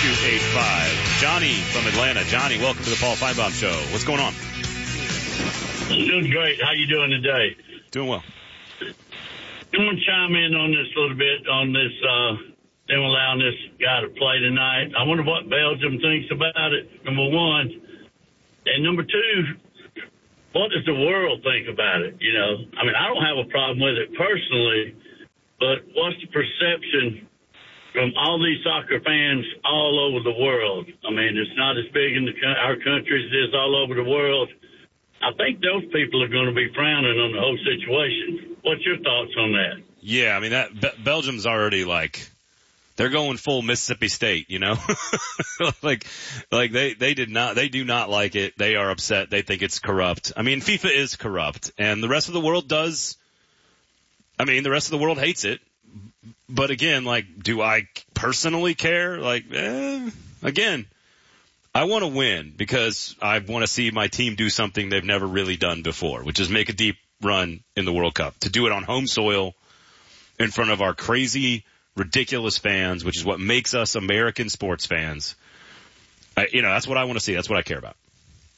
888-285. Johnny from Atlanta. Johnny, welcome to the Paul Feinbaum Show. What's going on? Doing great. How you doing today? Doing well. I want to chime in on this a little bit on this, them allowing this guy to play tonight. I wonder what Belgium thinks about it, number one. And number two, what does the world think about it? You know, I mean, I don't have a problem with it personally, but what's the perception from all these soccer fans all over the world? I mean, it's not as big in our country as it is all over the world. I think those people are going to be frowning on the whole situation. What's your thoughts on that? Yeah, I mean, Belgium's already like, they're going full Mississippi State, you know? like they do not like it. They are upset. They think it's corrupt. I mean, FIFA is corrupt, and the rest of the world does. I mean, the rest of the world hates it. But again, like, do I personally care? Like, again, I want to win because I want to see my team do something they've never really done before, which is make a deep run in the World Cup. To do it on home soil in front of our crazy, ridiculous fans, which is what makes us American sports fans. That's what I want to see. That's what I care about.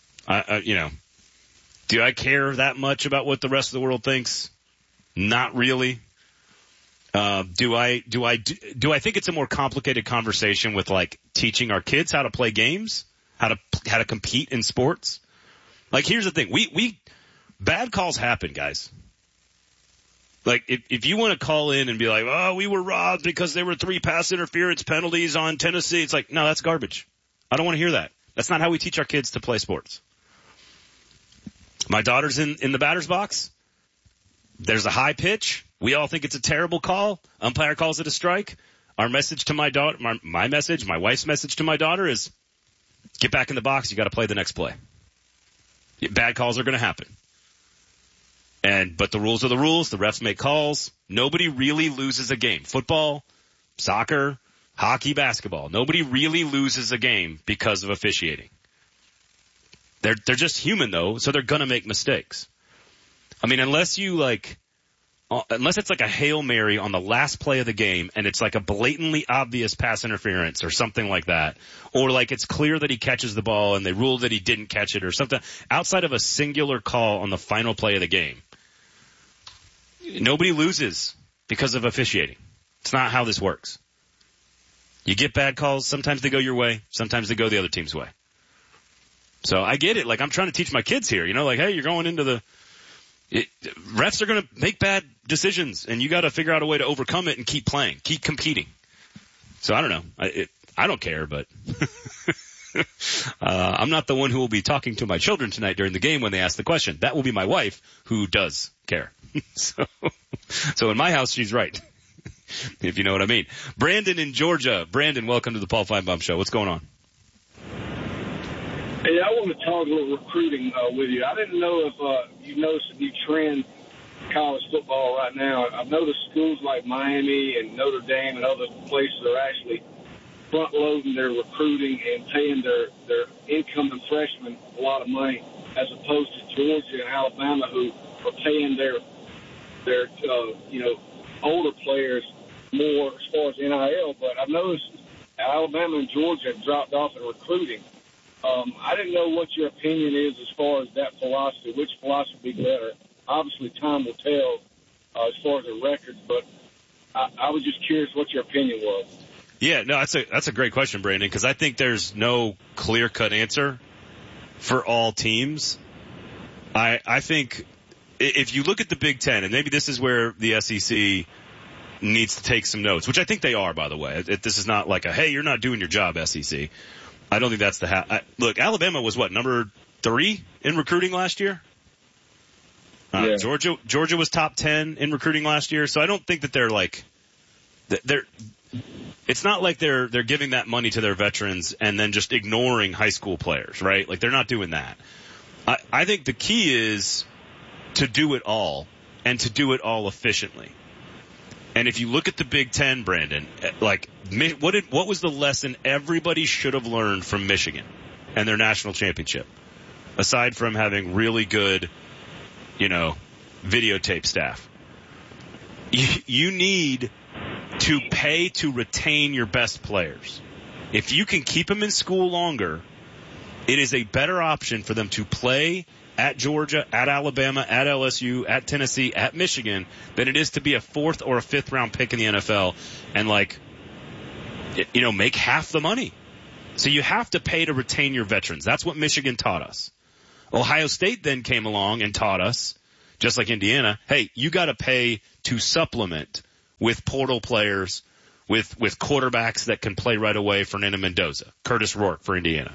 Do I care that much about what the rest of the world thinks? Not really. Do I think it's a more complicated conversation with like teaching our kids how to play games, how to compete in sports? Like, here's the thing. We bad calls happen, guys. Like, if you want to call in and be like, oh, we were robbed because there were 3 pass interference penalties on Tennessee. It's like, no, that's garbage. I don't want to hear that. That's not how we teach our kids to play sports. My daughter's in the batter's box. There's a high pitch. We all think it's a terrible call. Umpire calls it a strike. Our message to my daughter, my wife's message to my daughter is, get back in the box. You got to play the next play. Bad calls are going to happen. But the rules are the rules. The refs make calls. Nobody really loses a game. Football, soccer, hockey, basketball. Nobody really loses a game because of officiating. They're just human though, so they're going to make mistakes. I mean, unless it's like a Hail Mary on the last play of the game and it's like a blatantly obvious pass interference or something like that, or like it's clear that he catches the ball and they rule that he didn't catch it or something, outside of a singular call on the final play of the game, nobody loses because of officiating. It's not how this works. You get bad calls. Sometimes they go your way. Sometimes they go the other team's way. So I get it. Like, I'm trying to teach my kids here, like, hey, you're going into refs are going to make bad decisions, and you got to figure out a way to overcome it and keep playing, keep competing. So I don't know. I don't care, but I'm not the one who will be talking to my children tonight during the game when they ask the question. That will be my wife, who does care. So in my house, she's right, if you know what I mean. Brandon in Georgia. Brandon, welcome to the Paul Feinbaum Show. What's going on? Hey, I want to talk a little recruiting with you. I didn't know if you noticed a new trend in college football right now. I've noticed schools like Miami and Notre Dame and other places are actually front-loading their recruiting and paying their incoming freshmen a lot of money, as opposed to Georgia and Alabama, who are paying their older players more as far as NIL. But I've noticed Alabama and Georgia have dropped off in recruiting. I didn't know what your opinion is as far as that philosophy, which philosophy would be better. Obviously, time will tell as far as the records, but I was just curious what your opinion was. Yeah, no, that's a great question, Brandon, because I think there's no clear-cut answer for all teams. I think if you look at the Big Ten, and maybe this is where the SEC needs to take some notes, which I think they are, by the way. This is not like hey, you're not doing your job, SEC. I don't think that's look, Alabama was number 3 in recruiting last year? Yeah. Georgia was top 10 in recruiting last year, so I don't think that it's not like they're giving that money to their veterans and then just ignoring high school players, right? Like, they're not doing that. I think the key is to do it all and to do it all efficiently. And if you look at the Big Ten, Brandon, what was the lesson everybody should have learned from Michigan and their national championship, aside from having really good, videotape staff? You need to pay to retain your best players. If you can keep them in school longer, it is a better option for them to play at Georgia, at Alabama, at LSU, at Tennessee, at Michigan than it is to be a 4th or a 5th round pick in the NFL and make half the money. So you have to pay to retain your veterans. That's what Michigan taught us. Ohio State then came along and taught us, just like Indiana, hey, you got to pay to supplement with portal players, with quarterbacks that can play right away. Fernando Mendoza, Curtis Rourke for Indiana.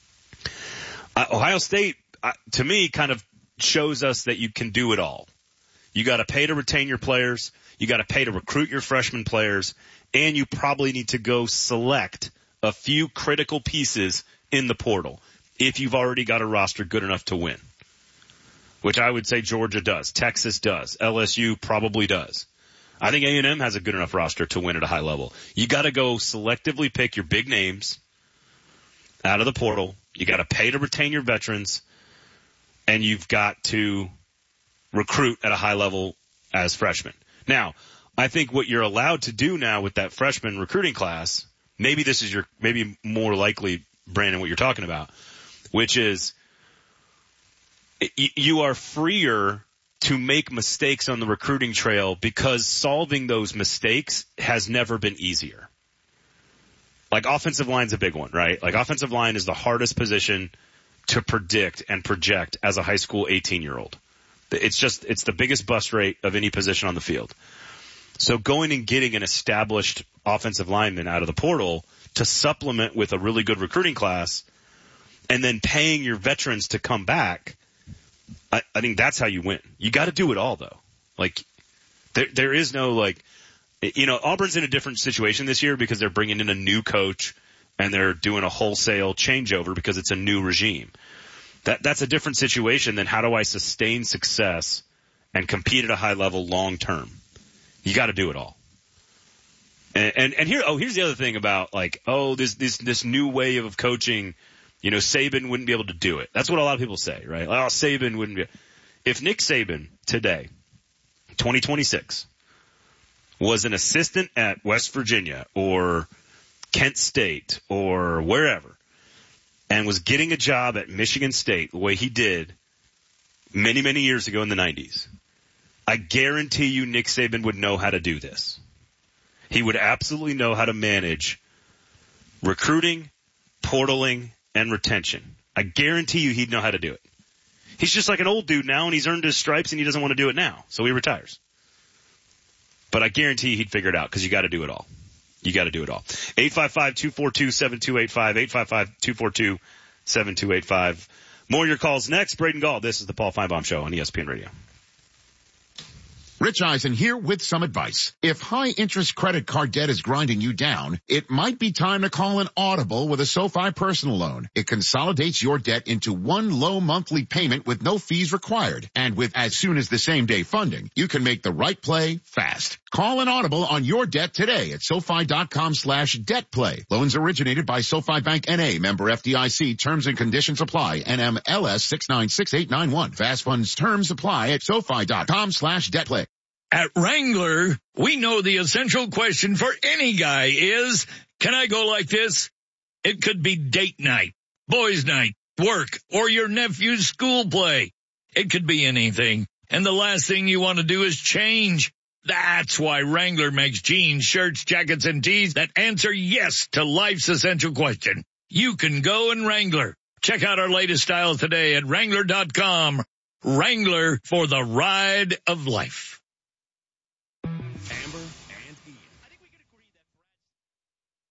Ohio State, to me, kind of shows us that you can do it all. You got to pay to retain your players. You got to pay to recruit your freshman players. And you probably need to go select a few critical pieces in the portal if you've already got a roster good enough to win, which I would say Georgia does. Texas does. LSU probably does. I think A&M has a good enough roster to win at a high level. You got to go selectively pick your big names out of the portal. You got to pay to retain your veterans, and you've got to recruit at a high level as freshmen. Now, I think what you're allowed to do now with that freshman recruiting class, maybe more likely, Brandon, what you're talking about, which is you are freer to make mistakes on the recruiting trail because solving those mistakes has never been easier. Like offensive line's a big one, right? Like offensive line is the hardest position to predict and project as a high school 18-year-old. It's the biggest bust rate of any position on the field. So going and getting an established offensive lineman out of the portal to supplement with a really good recruiting class and then paying your veterans to come back, I think that's how you win. You got to do it all, though. Like, there is no, Auburn's in a different situation this year because they're bringing in a new coach and they're doing a wholesale changeover because it's a new regime. That's a different situation than how do I sustain success and compete at a high level long term. You got to do it all. And here's the other thing about this new way of coaching. Saban wouldn't be able to do it. That's what a lot of people say, right? Oh, Saban wouldn't be. If Nick Saban today, 2026, was an assistant at West Virginia or Kent State or wherever and was getting a job at Michigan State the way he did many, many years ago in the 90s, I guarantee you Nick Saban would know how to do this. He would absolutely know how to manage recruiting, portaling, and retention. I guarantee you he'd know how to do it. He's just like an old dude now, and he's earned his stripes, and he doesn't want to do it now, so he retires. But I guarantee you he'd figure it out because you got to do it all. You got to do it all. 855-242-7285, 855-242-7285. More of your calls next. Braden Gall, this is the Paul Feinbaum Show on ESPN Radio. Rich Eisen here with some advice. If high-interest credit card debt is grinding you down, it might be time to call an Audible with a SoFi personal loan. It consolidates your debt into one low monthly payment with no fees required. And with as soon as the same-day funding, you can make the right play fast. Call an Audible on your debt today at SoFi.com/debtplay. Loans originated by SoFi Bank N.A. Member FDIC. Terms and conditions apply. NMLS 696891. Fast funds terms apply at SoFi.com/debtplay. At Wrangler, we know the essential question for any guy is, can I go like this? It could be date night, boys night, work, or your nephew's school play. It could be anything. And the last thing you want to do is change. That's why Wrangler makes jeans, shirts, jackets, and tees that answer yes to life's essential question. You can go in Wrangler. Check out our latest styles today at Wrangler.com. Wrangler, for the ride of life.